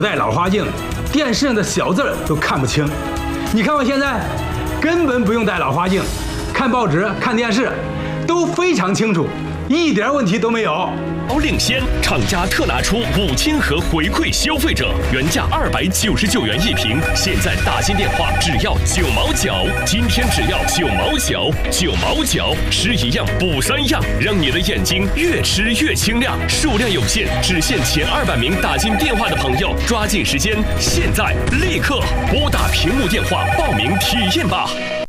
戴老花镜，电视上的小字儿都看不清。你看我现在，根本不用戴老花镜，看报纸、看电视都非常清楚，一点问题都没有。 领先，厂家特拿出5000盒回馈消费者，原价299元一瓶，现在打进电话只要9毛9，今天只要9毛9，9毛9，吃一样补3样，让你的眼睛越吃越清亮。数量有限，只限前200名打进电话的朋友，抓紧时间，现在立刻拨打屏幕电话报名体验吧。